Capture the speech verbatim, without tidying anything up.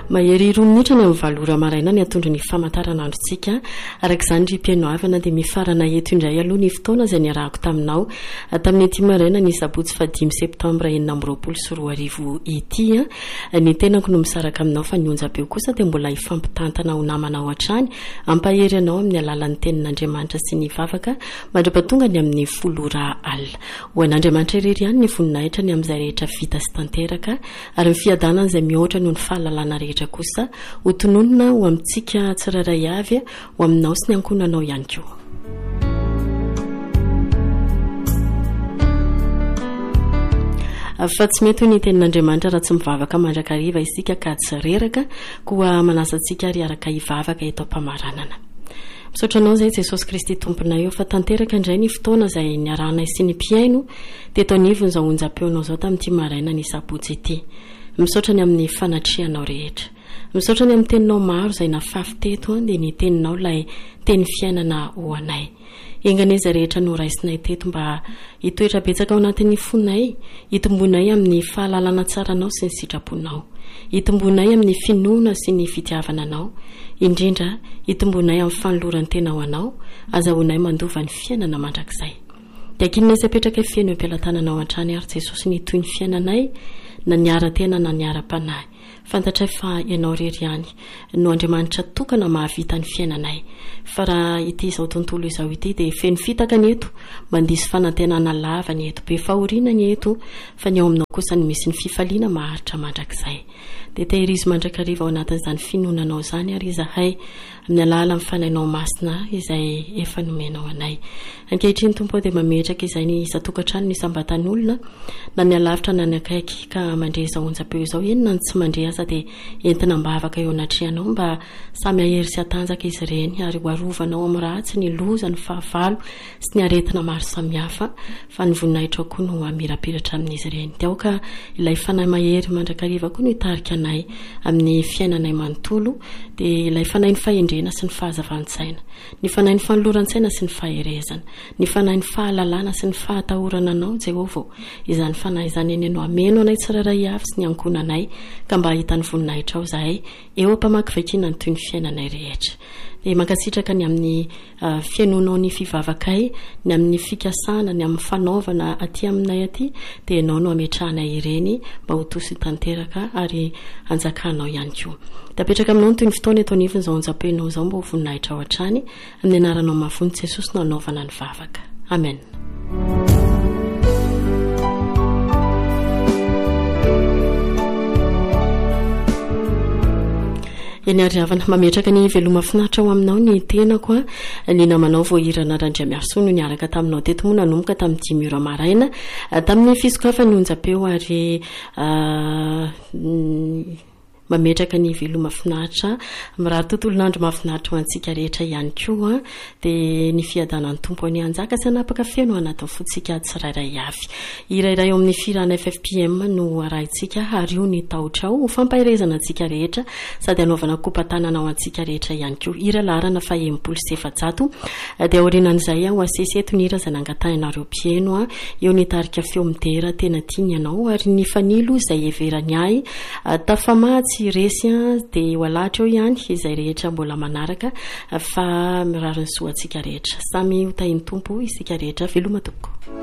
mahery roa minitra ny amin'ny valora maraina ny atondro ny famantaranandrontsika arak'izany ry mpiaino avana dia mifarana eto indray aloha ny fotoana izay niarahako taminao tamin'ny ity maraina ny sabotsy fadimy septambra enina amby roapolo sy roa arivo ity ny tenako no misaraka aminao fa nionja-peo kosa dia mbola hifampitantana ho namanao hatrany ampahery anao amin'ny alalan'ny tenin'Andriamanitra sy ny vavaka mandra-pahatonga ny amin'ny folora alina ho an'Andriamanitra irery ihany ny voninahitra ny amin'izay rehetra vita sy tanteraka ary ny fiadanana izay mihoatra noho ny fahalalana rehetra kosa ho tononona ho amintsika tsirairay avy ho aminao sy ny ankonanao ihany koa. Fa tsy mety ny tenin'Andriamanitra raha tsy mivavaka mandrakariva isika ka tsy reraka koa manasantsika ary araka hivavaka eto am-pamaranana. Misaotra anao izay Jesosy Kristy tomponay eo fa tanteraka indray ny fotoana izay niarahanay sy ny mpiaino teto anivony izao onjam-peonao izao tamin'ity maraina ny sabotsy ity. Misaotra ny amin'ny fanatrianao rehetra. Misaotra ny amin'ny teninao maro izay nafafy teto dia ny teninao ilay teny fiainana ho anay. Enganeza rehetra no raisinay teto mba hitoetra betsaka ao anatin'ny fonay, hitombonay amin'ny fahalalana tsaranao sy ny sitraponao, hitombonay amin'ny finoana sy ny fitiavananao, indrindra hitombonay amin'ny fanoloran'ny tena ho anao, azahoanay mandova ny fiainana mandrakizay. Dia ankininay izay apetraka feno am-pialatananao an-trany ary Jesosy ny toy ny fiainanay na niara-tena na niara-panahy. Fantatray fa ianao rery ihany no Andriamanitra tokana mahavita ny fiainanay. Fa raha ity izao tontolo izao ity dia feno fitaka ny eto, mandisy fanantenana lava ny eto, be fahoriana ny eto, fa ny ao aminao kosa ny misy ny fifaliana maharitra mandrakizay. Dia tehirizy mandrakariva ao anatin'izany finoananao izany ary izahay amin'ny alalan'ny fanainao masina izay efa nomenao anay. Ankehitriny Tompo dia mametraka izay ny isa-tokantrano ny sambatan'olona na ny alavitra na ny akaiky ka mandreza onjam-peo izao enina ny tsy mandreza dia entina mba afaka eo anatrianao mba samy ahery sy atanjaka izy ireny ary ho arovanao amin'ny ratsy ny loza ny fahavalo sy ny aretina maro samihafa fa ny voninahitra koa no amirapiratra amin'izy ireny. Dia aoka ilay fanahy mahery mandrakariva koa no hitarika anay amin'ny fiainanay manontolo dia ilay fanahy ny fahendrena sy ny fahazavan-tsaina, ny fanahy ny fanoloran-tsaina sy ny faherezana, ny fanahy ny fahalalana sy ny fahatahorana anao Jehovah. Izany fanahy izany eny anao ameno anay tsirairay avy sy ny ankonanay ka mba hitany voninahitra ao zahay eo ampamakivakiana ny toy ny fiainanay rehetra. Dia mankasitraka ny amin'ny uh, fiainonao ny fivavakay, ny amin'ny fikasana, ny amin'ny fanaovana aty aminay aty dia ianao no ametrahanay ireny mba ho tosy tanteraka ary anjakanao ihany koa. Tapetraka aminao ny toy ny fotoana eto anivony izao onjam-peonao izao mba ho voninahitra ao hatrany amin'ny anaranao mavony Jesosy no anaovana ny vavaka. Amen. Eny ariavana mametraka ny veloma finaritra ao aminao ny tenako ny namanao voahirana Randriamiarso no niaraka taminao teto moa nanomboka tamin'ny dimy ora maraina tamin'ny fisokafany onjam-peo ary mametraka ny veloma finaritra mirary tontolon'andro mahafinaritra ho antsika rehetra ihany koa dia ny fiadanan'ny tompo any anjaka sy anapaka feno anatin'ny fotsika tsirairay avy. Irairay ao amin'ny firana F F P M no arahintsika ary io ny tahotra ao ho fampahirezana antsika rehetra sady anaovana kompatanana ao antsika rehetra ihany koa. Ira larana fa enimpolo sy efajato dia aorianan'izay ho aseseto ny ira izay nangatanareo mpieno eo ny tarika feo midera tena tiany ianao ary ny fanilo izay everany ahy tafamatsy resy dia ho alatra eo ihany izay rehetra mbola manaraka fa mirary ny soa antsika rehetra. Samy ho tahin'ny tompo isika rehetra veloma tompoko.